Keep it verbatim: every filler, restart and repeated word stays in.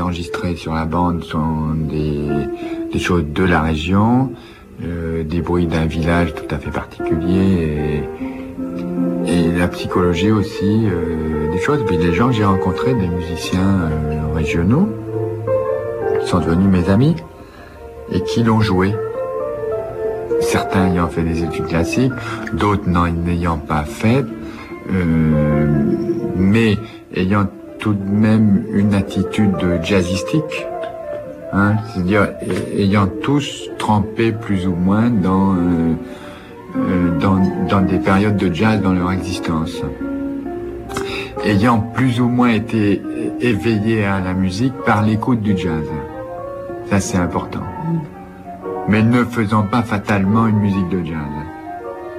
enregistrés sur la bande sont des, des choses de la région, euh, des bruits d'un village tout à fait particulier, et, et la psychologie aussi, euh, des choses. Puis les gens que j'ai rencontrés, des musiciens euh, régionaux, qui sont devenus mes amis, et qui l'ont joué. Certains ayant fait des études classiques, d'autres n'en ayant pas fait, euh, mais ayant tout de même une attitude jazzistique, hein, c'est-à-dire ayant tous trempé plus ou moins dans, euh, euh, dans, dans des périodes de jazz dans leur existence, ayant plus ou moins été éveillés à la musique par l'écoute du jazz. Ça, c'est important. Mais ne faisant pas fatalement une musique de jazz.